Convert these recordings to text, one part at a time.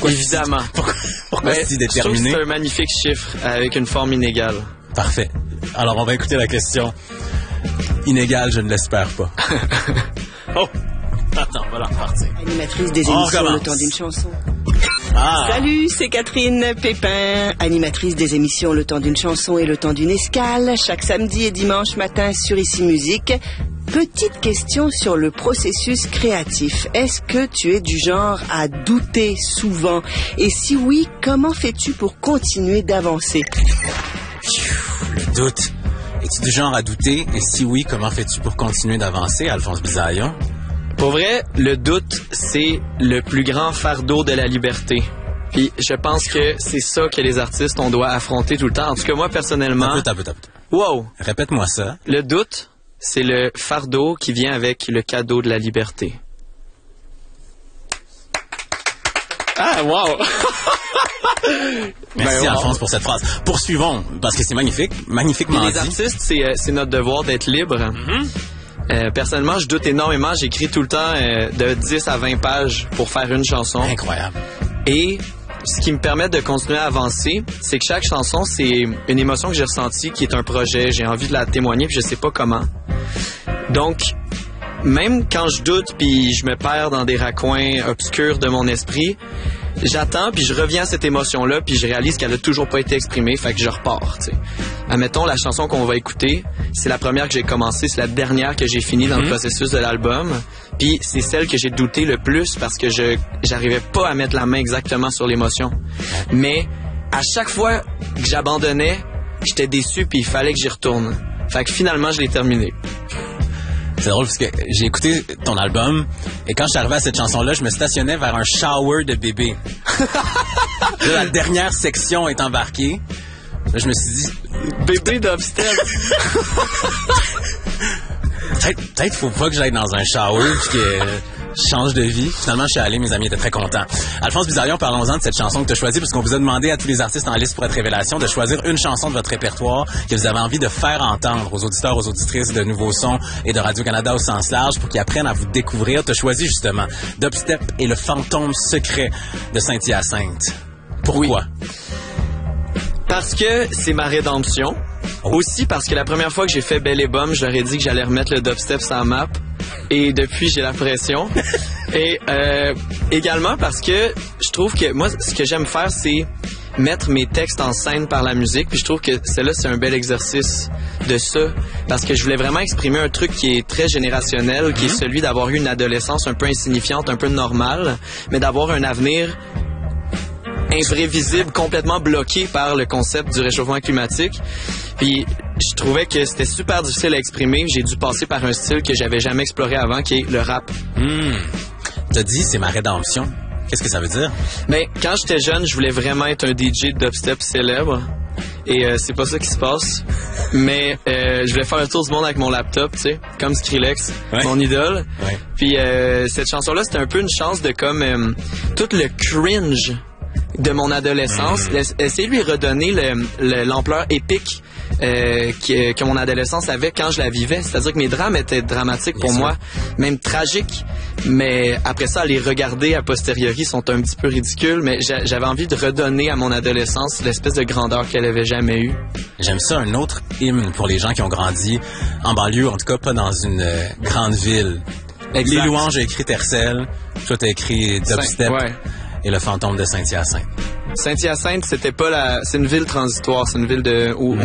Évidemment. Pourquoi si déterminé? Je trouve que c'est un magnifique chiffre avec une forme inégale. Parfait. Alors, on va écouter la question. Inégale, je ne l'espère pas. Oh! Attends, on va la repartir. Animatrice des émissions Le Temps d'une chanson. Ah. Salut, c'est Catherine Pépin, animatrice des émissions Le Temps d'une chanson et Le Temps d'une escale, chaque samedi et dimanche matin sur Ici Musique. Petite question sur le processus créatif. Est-ce que tu es du genre à douter souvent? Et si oui, comment fais-tu pour continuer d'avancer? Le doute. Es-tu du genre à douter? Et si oui, comment fais-tu pour continuer d'avancer, Alphonse Bisaillon? Pour vrai, le doute, c'est le plus grand fardeau de la liberté. Puis je pense que c'est ça que les artistes, on doit affronter tout le temps. En tout cas, moi, personnellement... Tape. Wow! Répète-moi ça. Le doute, c'est le fardeau qui vient avec le cadeau de la liberté. Ah, wow! Merci, Alphonse, pour cette phrase. Poursuivons, parce que c'est magnifique, magnifiquement dit. Les artistes, c'est notre devoir d'être libre. Mm-hmm. Personnellement, je doute énormément. J'écris tout le temps de 10 à 20 pages pour faire une chanson. Incroyable. Et ce qui me permet de continuer à avancer, c'est que chaque chanson, c'est une émotion que j'ai ressentie, qui est un projet. J'ai envie de la témoigner, puis je sais pas comment. Donc, même quand je doute, puis je me perds dans des raccoins obscurs de mon esprit, j'attends, puis je reviens à cette émotion-là, puis je réalise qu'elle a toujours pas été exprimée, fait que je repars, tu sais. Admettons, la chanson qu'on va écouter, c'est la première que j'ai commencée, c'est la dernière que j'ai finie dans le processus de l'album, puis c'est celle que j'ai douté le plus parce que j'arrivais pas à mettre la main exactement sur l'émotion. Mais à chaque fois que j'abandonnais, j'étais déçu, puis il fallait que j'y retourne. Fait que finalement, je l'ai terminé. C'est drôle parce que j'ai écouté ton album et quand je suis arrivé à cette chanson-là, je me stationnais vers un shower de bébé. Là, la dernière section est embarquée. Là, je me suis dit... Bébé dubstep! Peut-être faut pas que j'aille dans un shower puis que je change de vie. Finalement, je suis allé, mes amis étaient très contents. Alphonse Bisaillon, parlons-en de cette chanson que tu as choisie parce qu'on vous a demandé à tous les artistes en liste pour être révélation de choisir une chanson de votre répertoire que vous avez envie de faire entendre aux auditeurs, aux auditrices de Nouveaux Sons et de Radio-Canada au sens large pour qu'ils apprennent à vous découvrir. Tu as choisi justement Dubstep et le fantôme secret de Saint-Hyacinthe. Pourquoi? Oui. Parce que c'est ma rédemption. Aussi parce que la première fois que j'ai fait Belle et Bomme, je leur ai dit que j'allais remettre le dubstep sur la map. Et depuis, j'ai la pression. Et également parce que je trouve que moi, ce que j'aime faire, c'est mettre mes textes en scène par la musique. Puis je trouve que celle-là, c'est un bel exercice de ça. Parce que je voulais vraiment exprimer un truc qui est très générationnel, qui est celui d'avoir eu une adolescence un peu insignifiante, un peu normale, mais d'avoir un avenir imprévisible, complètement bloqué par le concept du réchauffement climatique. Puis je trouvais que c'était super difficile à exprimer. J'ai dû passer par un style que j'avais jamais exploré avant, qui est le rap. T'as dit c'est ma rédemption. Qu'est-ce que ça veut dire? Mais quand j'étais jeune, je voulais vraiment être un DJ de dubstep célèbre. Et c'est pas ça qui se passe. Mais je voulais faire un tour du monde avec mon laptop, tu sais, comme Skrillex, mon idole. Ouais. Puis cette chanson-là, c'était un peu une chance de comme tout le cringe de mon adolescence, essayer de lui redonner l'ampleur épique que mon adolescence avait quand je la vivais. C'est-à-dire que mes drames étaient dramatiques pour moi, même tragiques. Mais après ça, à les regarder a posteriori sont un petit peu ridicules. Mais j'avais envie de redonner à mon adolescence l'espèce de grandeur qu'elle avait jamais eue. J'aime ça, un autre hymne pour les gens qui ont grandi en banlieue, en tout cas pas dans une grande ville. Exact. Les louanges a écrit Tercel, toi t'as écrit Dubstep. Et le fantôme de Saint-Hyacinthe. Saint-Hyacinthe, c'était pas c'est une ville transitoire, c'est une ville où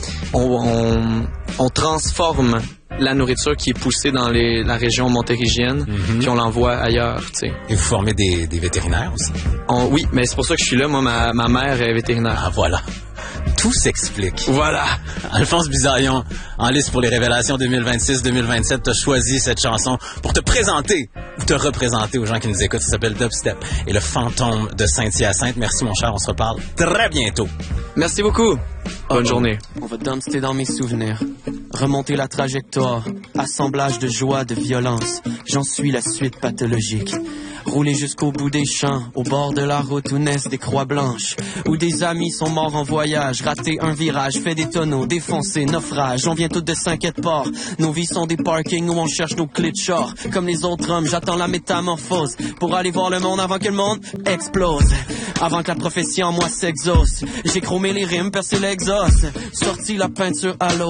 on transforme la nourriture qui est poussée dans la région montérégienne, puis on l'envoie ailleurs, tu sais. Et vous formez des vétérinaires aussi? Oui, mais c'est pour ça que je suis là. Moi, ma mère est vétérinaire. Ah, voilà. Tout s'explique. Voilà. Alphonse Bisaillon, en liste pour les révélations 2026-2027, t'as choisi cette chanson pour te présenter ou te représenter aux gens qui nous écoutent. Ça s'appelle Dubstep et le fantôme de Saint-Hyacinthe. Merci mon cher, on se reparle très bientôt. Merci beaucoup. Bonne journée. On va dumpster dans mes souvenirs, remonter la trajectoire, assemblage de joie, de violence. J'en suis la suite pathologique. Rouler jusqu'au bout des champs, au bord de la route où naissent des croix blanches. Où des amis sont morts en voyage, raté un virage, fait des tonneaux, défoncé, naufrage. On vient tous de 5 ports. Nos vies sont des parkings où on cherche nos clés de char. Comme les autres hommes, j'attends la métamorphose pour aller voir le monde avant que le monde explose. Avant que la prophétie en moi s'exauce, j'ai chromé les rimes, percé l'exhaust, sorti la peinture à l'eau.